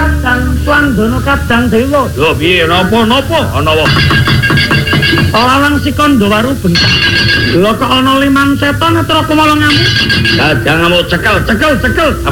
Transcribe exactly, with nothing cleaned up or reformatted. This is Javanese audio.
kadang Swandono kadang dewa. Lho piye napa napa ana apa? Lalang si Kondowaru bentak. Lho kok ana liman setan Netra Kumala ngamuk. Kadang ngamuk cekel cekel cekel.